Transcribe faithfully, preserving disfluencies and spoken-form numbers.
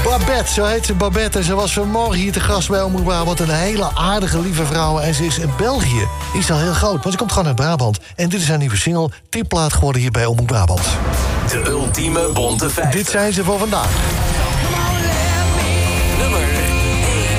Babette, zo heet ze, Babette. En ze was vanmorgen hier te gast bij Omroep Brabant. Een hele aardige, lieve vrouw. En ze is in België. Is al heel groot, maar ze komt gewoon uit Brabant. En dit is haar nieuwe single, tipplaat geworden hier bij Omroep Brabant. De ultieme bonte vijftig. Dit zijn ze voor vandaag. Nummer